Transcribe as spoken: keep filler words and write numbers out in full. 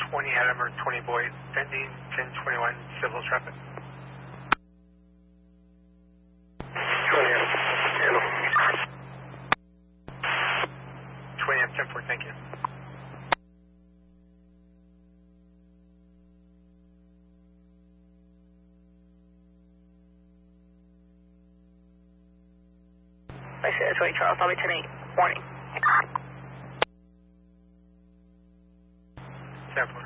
twenty Adam or twenty Boyd, pending ten twenty-one civil traffic. twenty Adam. twenty Adam, ten four, thank you. I said twenty Charles, I'll be ten eight. Warning. ten four.